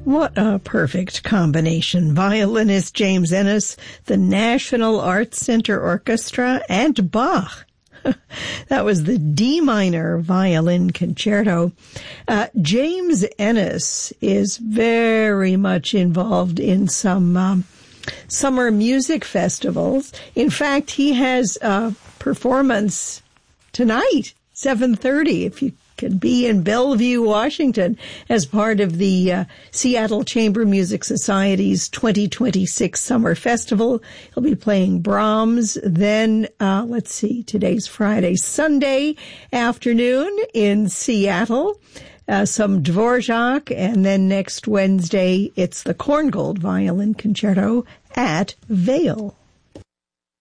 What a perfect combination. Violinist James Ennis, the National Arts Center Orchestra, and Bach. That was the D minor violin concerto. James Ennis is very much involved in some summer music festivals. In fact, he has a performance tonight, 7:30, if you can be in Bellevue, Washington, as part of the Seattle Chamber Music Society's 2026 Summer Festival. He'll be playing Brahms. Then, today's Friday, Sunday afternoon in Seattle, some Dvorak, and then next Wednesday, it's the Korngold Violin Concerto at Vail.